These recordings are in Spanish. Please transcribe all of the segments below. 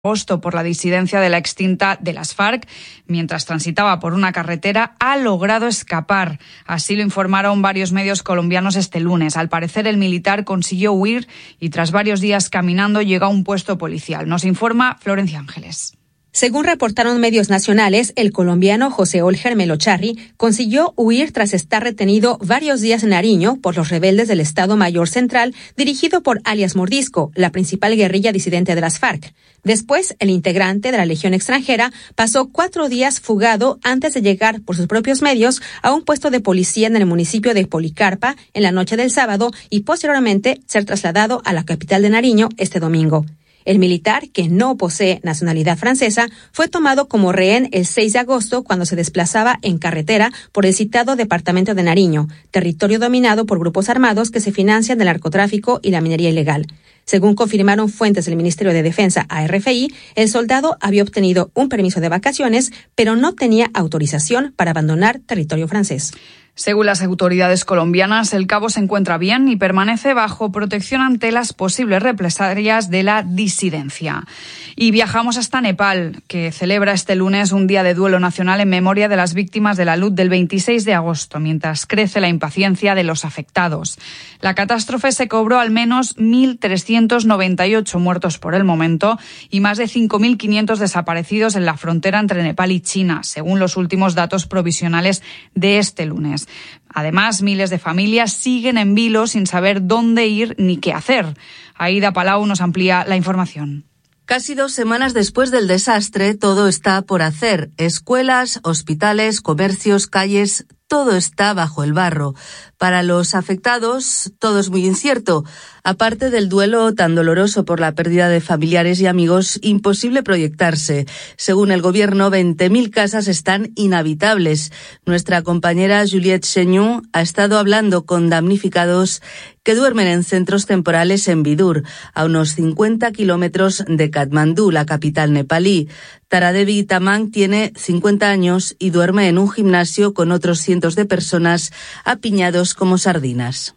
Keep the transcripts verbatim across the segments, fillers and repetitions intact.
agosto por la disidencia de la extinta de las FARC, mientras transitaba por una carretera, ha logrado escapar. Así lo informaron varios medios colombianos este lunes. Al parecer, el militar consiguió huir y tras varios días caminando llegó a un puesto policial. Nos informa Florencia Ángeles. Según reportaron medios nacionales, el colombiano José Olger Melocharri consiguió huir tras estar retenido varios días en Nariño por los rebeldes del Estado Mayor Central, dirigido por alias Mordisco, la principal guerrilla disidente de las FARC. Después, el integrante de la Legión extranjera pasó cuatro días fugado antes de llegar por sus propios medios a un puesto de policía en el municipio de Policarpa en la noche del sábado y posteriormente ser trasladado a la capital de Nariño este domingo. El militar, que no posee nacionalidad francesa, fue tomado como rehén el seis de agosto cuando se desplazaba en carretera por el citado departamento de Nariño, territorio dominado por grupos armados que se financian del narcotráfico y la minería ilegal. Según confirmaron fuentes del Ministerio de Defensa a R F I, el soldado había obtenido un permiso de vacaciones, pero no tenía autorización para abandonar territorio francés. Según las autoridades colombianas, el cabo se encuentra bien y permanece bajo protección ante las posibles represalias de la disidencia. Y viajamos hasta Nepal, que celebra este lunes un día de duelo nacional en memoria de las víctimas de la luz del veintiséis de agosto, mientras crece la impaciencia de los afectados. La catástrofe se cobró al menos mil trescientos noventa y ocho muertos por el momento y más de cinco mil quinientos desaparecidos en la frontera entre Nepal y China, según los últimos datos provisionales de este lunes. Además, miles de familias siguen en vilo sin saber dónde ir ni qué hacer. Aida Palau nos amplía la información. Casi dos semanas después del desastre, todo está por hacer. Escuelas, hospitales, comercios, calles, todo está bajo el barro. Para los afectados, todo es muy incierto. Aparte del duelo tan doloroso por la pérdida de familiares y amigos, imposible proyectarse. Según el gobierno, veinte mil casas están inhabitables. Nuestra compañera Juliette Cheñou ha estado hablando con damnificados que duermen en centros temporales en Vidur, a unos cincuenta kilómetros de Katmandú, la capital nepalí. Taradevi Tamang tiene cincuenta años y duerme en un gimnasio con otros cientos de personas apiñados como sardinas.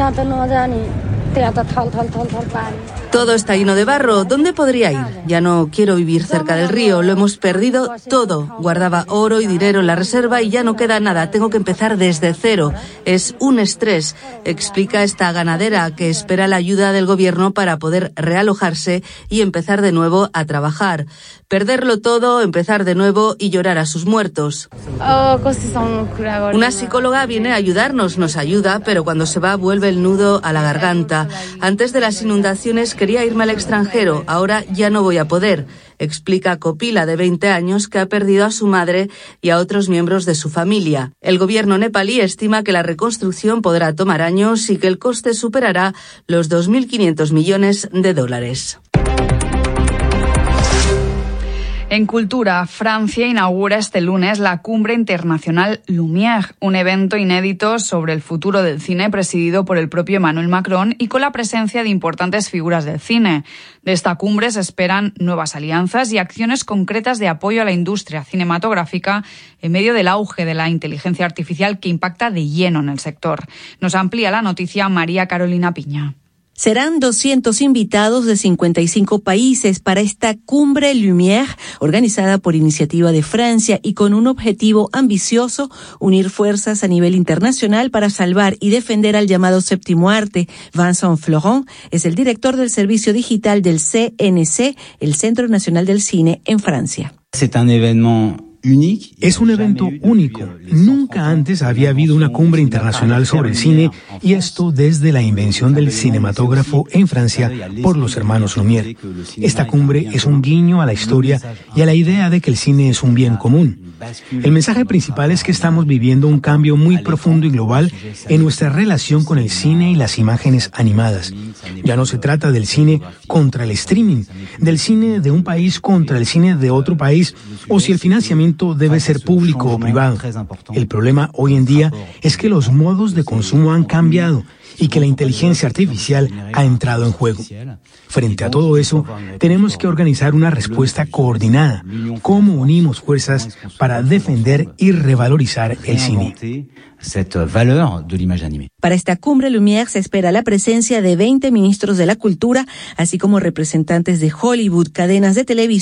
Todo está lleno de barro. ¿Dónde podría ir? Ya no quiero vivir cerca del río. Lo hemos perdido todo. Guardaba oro y dinero en la reserva y ya no queda nada. Tengo que empezar desde cero. Es un estrés, explica esta ganadera que espera la ayuda del gobierno para poder realojarse y empezar de nuevo a trabajar. Perderlo todo, empezar de nuevo y llorar a sus muertos. Una psicóloga viene a ayudarnos, nos ayuda, pero cuando se va vuelve el nudo a la garganta. Antes de las inundaciones quería irme al extranjero, ahora ya no voy a poder, explica Copila, de veinte años, que ha perdido a su madre y a otros miembros de su familia. El gobierno nepalí estima que la reconstrucción podrá tomar años y que el coste superará los dos mil quinientos millones de dólares. En cultura, Francia inaugura este lunes la Cumbre Internacional Lumière, un evento inédito sobre el futuro del cine presidido por el propio Emmanuel Macron y con la presencia de importantes figuras del cine. De esta cumbre se esperan nuevas alianzas y acciones concretas de apoyo a la industria cinematográfica en medio del auge de la inteligencia artificial que impacta de lleno en el sector. Nos amplía la noticia María Carolina Piña. Serán doscientos invitados de cincuenta y cinco países para esta Cumbre Lumière, organizada por iniciativa de Francia y con un objetivo ambicioso, unir fuerzas a nivel internacional para salvar y defender al llamado séptimo arte. Vincent Florent es el director del servicio digital del C N C, el Centro Nacional del Cine en Francia. C'est un événement Es un evento único. Nunca antes había habido una cumbre internacional sobre el cine, y esto desde la invención del cinematógrafo en Francia por los hermanos Lumière. Esta cumbre es un guiño a la historia y a la idea de que el cine es un bien común. El mensaje principal es que estamos viviendo un cambio muy profundo y global en nuestra relación con el cine y las imágenes animadas. Ya no se trata del cine contra el streaming, del cine de un país contra el cine de otro país, o si el financiamiento debe ser público o privado. El problema hoy en día es que los modos de consumo han cambiado y que la inteligencia artificial ha entrado en juego. Frente a todo eso, tenemos que organizar una respuesta coordinada. ¿Cómo unimos fuerzas para defender y revalorizar el cine? Para esta cumbre Lumière se espera la presencia de veinte ministros de la cultura, así como representantes de Hollywood, cadenas de televisión